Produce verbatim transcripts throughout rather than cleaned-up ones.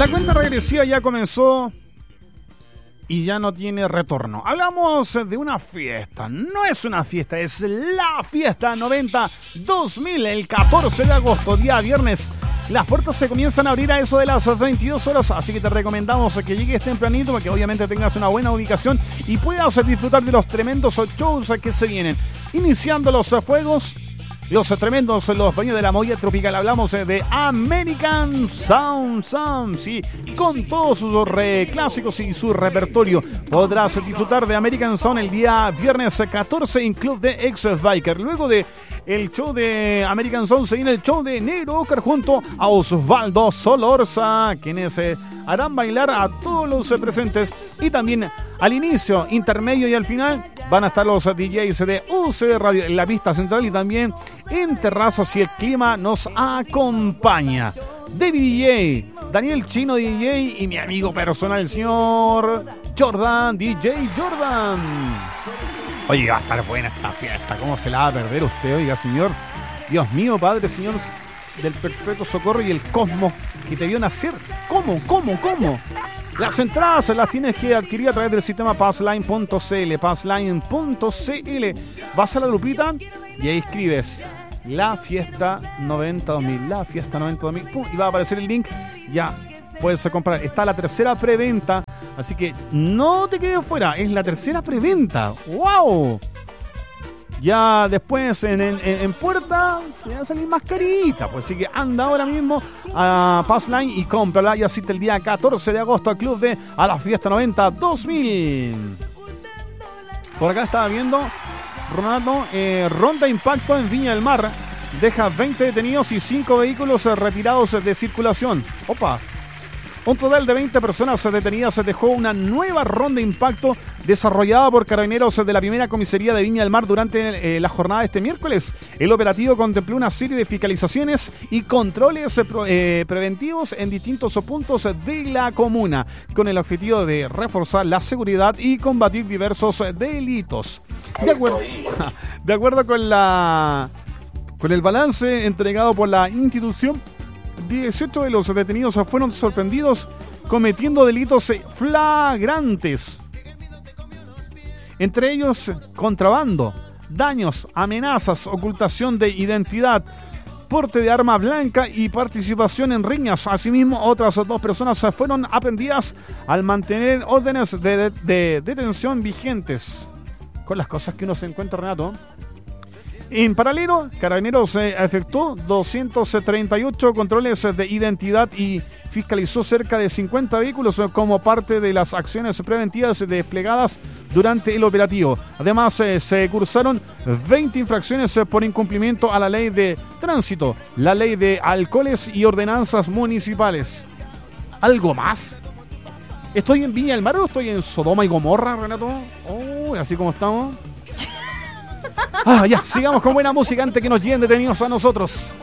La cuenta regresiva ya comenzó y ya no tiene retorno. Hablamos de una fiesta. No es una fiesta, es la fiesta noventa dos mil. El catorce de agosto, día viernes. Las puertas se comienzan a abrir a eso de las veintidós horas, así que te recomendamos que llegues tempranito para que obviamente tengas una buena ubicación y puedas disfrutar de los tremendos shows que se vienen. Iniciando los fuegos, los tremendos, los dueños de la movida tropical. Hablamos de American Sound Sound, sí, con todos sus re clásicos y su repertorio. Podrás disfrutar de American Sound el día viernes catorce en Club de Ex-Biker. Luego de el show de American Sound se viene el show de Negro Oscar junto a Osvaldo Solorza, quienes eh, harán bailar a todos los eh, presentes. Y también al inicio, intermedio y al final van a estar los D Js de U C Radio en la pista central y también en terrazas si el clima nos acompaña. David D J, Daniel Chino D J y mi amigo personal, el señor Jordan, D J Jordan. Oye, va a estar buena esta fiesta. ¿Cómo se la va a perder usted, oiga, señor? Dios mío, Padre, Señor del perpetuo socorro y el cosmos que te vio nacer. ¿Cómo? ¿Cómo? ¿Cómo? Las entradas las tienes que adquirir a través del sistema passline punto c l, passline punto c l. Vas a la lupita y ahí escribes La Fiesta noventa dos mil, La Fiesta noventa dos mil, pum, y va a aparecer el link. Ya puedes comprar. Está la tercera preventa, así que no te quedes fuera. Es la tercera preventa. ¡Wow! Ya después en, en, en puerta te va a salir más carita, pues así que anda ahora mismo a Passline y cómprala y asiste el día catorce de agosto al club de A la Fiesta noventa dos mil. Por acá estaba viendo, Ronaldo, eh, ronda impacto en Viña del Mar, deja veinte detenidos y cinco vehículos retirados de circulación. Opa. Un total de veinte personas detenidas dejó una nueva ronda de impacto desarrollada por carabineros de la primera comisaría de Viña del Mar durante eh, la jornada de este miércoles. El operativo contempló una serie de fiscalizaciones y controles eh, preventivos en distintos puntos de la comuna, con el objetivo de reforzar la seguridad y combatir diversos delitos. De acuerdo, de acuerdo con la con el balance entregado por la institución, dieciocho de los detenidos fueron sorprendidos cometiendo delitos flagrantes. Entre ellos, contrabando, daños, amenazas, ocultación de identidad, porte de arma blanca y participación en riñas. Asimismo, otras dos personas fueron aprehendidas al mantener órdenes de, de, de detención vigentes. Con las cosas que uno se encuentra, Renato. En paralelo, Carabineros eh, efectuó doscientos treinta y ocho controles de identidad y fiscalizó cerca de cincuenta vehículos como parte de las acciones preventivas desplegadas durante el operativo. Además, eh, se cursaron veinte infracciones por incumplimiento a la ley de tránsito, la ley de alcoholes y ordenanzas municipales. ¿Algo más? ¿Estoy en Viña del Mar o estoy en Sodoma y Gomorra, Renato? Oh, así como estamos. Ah, ya, sigamos con buena música antes que nos lleven detenidos a nosotros.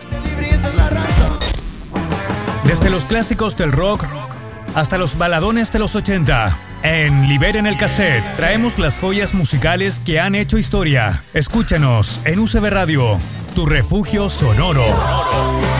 Desde los clásicos del rock hasta los baladones de los ochenta, en Liberen el Cassette traemos las joyas musicales que han hecho historia. Escúchanos en U C B Radio, tu refugio sonoro.